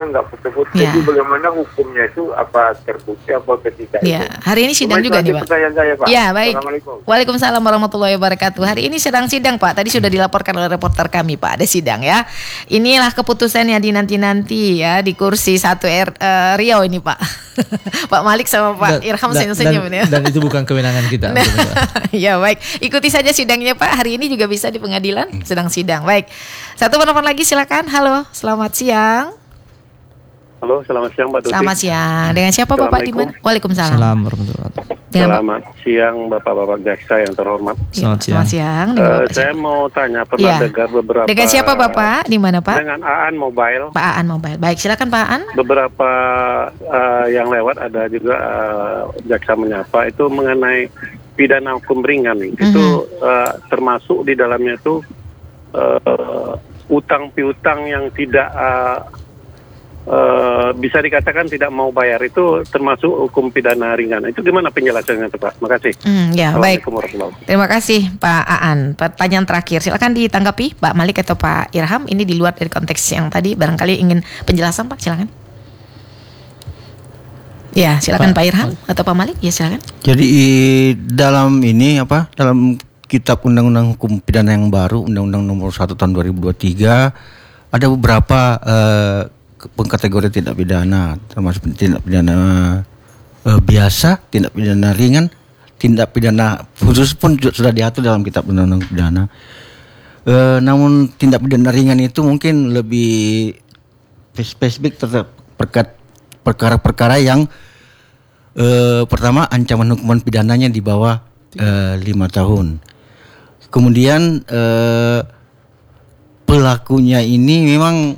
nggak foto-foto. Ya. Jadi bagaimana hukumnya itu, apa terbukti apa ketika Ya, itu? hari ini sidang juga nih Pak. Pertanyaan saya, Pak. Ya, baik. Assalamualaikum. Waalaikumsalam warahmatullahi wabarakatuh. Hari ini sedang sidang Pak. Tadi sudah dilaporkan oleh reporter kami Pak, ada sidang ya. Inilah keputusannya di nanti-nanti ya di kursi 1 Riau ini Pak. Pak Malik sama Pak Irham senyum-senyum ini. Dan itu bukan kewenangan kita. Ya baik, ikuti saja sidangnya Pak. Hari ini juga bisa di pengadilan sedang sidang. Baik, satu penelpon lagi silakan. Halo, selamat siang. Halo, selamat siang Pak Tuti. Selamat siang. Dengan siapa Bapak di mana? Waalaikumsalam. Assalamualaikum warahmatullahi wabarakatuh. Selamat siang Bapak-bapak jaksa yang terhormat. Selamat siang. Saya mau tanya, pernah dengar beberapa. Dengan siapa Bapak? Di mana Pak? Dengan Aan Mobile. Pak Aan Mobile. Baik, silakan Pak Aan. Beberapa yang lewat ada juga jaksa menyapa itu mengenai pidana hukum ringan. Itu termasuk di dalamnya itu utang piutang yang tidak bisa dikatakan tidak mau bayar, itu termasuk hukum pidana ringan. Itu gimana penjelasannya itu Pak? Makasih. Ya baik. Terima kasih Pak Aan. Pertanyaan terakhir, silakan ditanggapi Pak Malik atau Pak Irham. Ini di luar dari konteks yang tadi, barangkali ingin penjelasan Pak, silakan. Ya, silakan Pak Irham atau Pak Malik. Ya, silakan. Jadi dalam ini dalam Kitab Undang-Undang Hukum Pidana yang baru, Undang-Undang Nomor 1 Tahun 2023, ada beberapa pengkategori tindak pidana, termasuk tindak pidana biasa, tindak pidana ringan, tindak pidana khusus pun sudah diatur dalam Kitab Undang-Undang Pidana. Namun tindak pidana ringan itu mungkin lebih spesifik terhadap perkara-perkara yang pertama ancaman hukuman pidananya di bawah 5 tahun. Kemudian pelakunya ini memang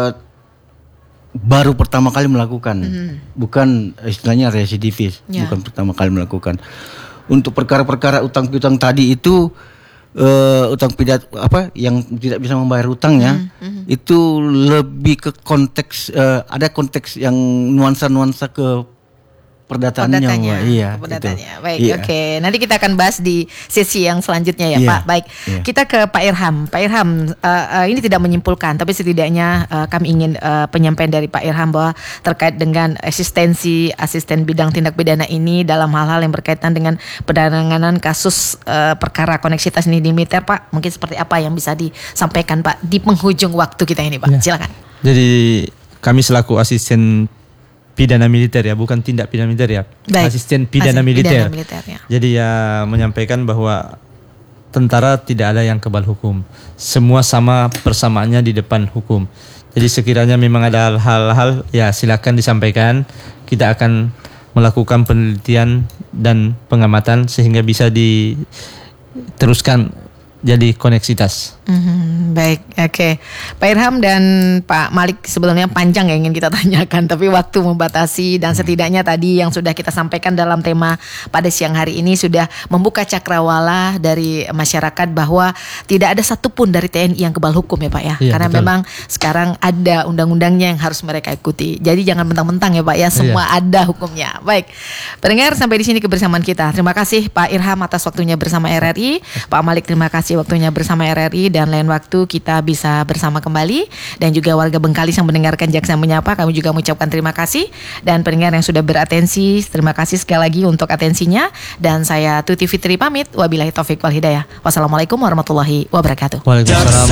baru pertama kali melakukan, bukan istilahnya residivis, bukan pertama kali melakukan. Untuk perkara-perkara utang piutang tadi itu utang pidat yang tidak bisa membayar utangnya, itu lebih ke konteks ada konteks yang nuansa ke perdataannya. Iya. Baik, iya. Oke. Nanti kita akan bahas di sesi yang selanjutnya ya, Pak. Baik. Kita ke Pak Irham. Pak Irham, ini tidak menyimpulkan, tapi setidaknya kami ingin penyampaian dari Pak Irham bahwa terkait dengan eksistensi asisten bidang tindak pidana ini dalam hal-hal yang berkaitan dengan penanganan kasus perkara koneksitas nilai militer, Pak. Mungkin seperti apa yang bisa disampaikan, Pak, di penghujung waktu kita ini, Pak. Silakan. Jadi kami selaku asisten pidana militer ya, bukan tindak pidana militer ya. Baik. Asisten pidana militer. Ya. Jadi ya menyampaikan bahwa tentara tidak ada yang kebal hukum. Semua sama persamaannya di depan hukum. Jadi sekiranya memang ada hal-hal ya silakan disampaikan. Kita akan melakukan penelitian dan pengamatan sehingga bisa diteruskan jadi koneksitas. Baik, oke. Pak Irham dan Pak Malik, sebetulnya panjang yang ingin kita tanyakan, tapi waktu membatasi dan setidaknya tadi yang sudah kita sampaikan dalam tema pada siang hari ini sudah membuka cakrawala dari masyarakat bahwa tidak ada satupun dari TNI yang kebal hukum ya Pak ya. Karena betul. Memang sekarang ada undang-undangnya yang harus mereka ikuti. Jadi jangan mentang-mentang ya Pak ya, semua ada hukumnya. Baik, pendengar sampai di sini kebersamaan kita. Terima kasih Pak Irham atas waktunya bersama RRI. Pak Malik terima kasih waktunya bersama RRI, dan lain waktu kita bisa bersama kembali. Dan juga warga Bengkalis yang mendengarkan Jaksa Menyapa, kami juga mengucapkan terima kasih. Dan pendengar yang sudah beratensi, terima kasih sekali lagi untuk atensinya. Dan saya Tuti Fitri pamit. Wabillahi taufik wal hidayah. Wassalamualaikum warahmatullahi wabarakatuh. Waalaikumsalam.